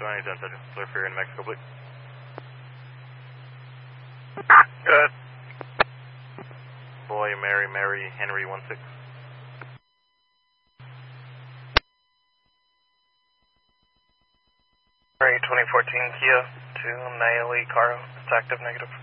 27 seconds. Clear for in Mexico, please. Good. Boy, Mary, Henry 16. Mary 2014 Kia to Naili Caro. It's active negative.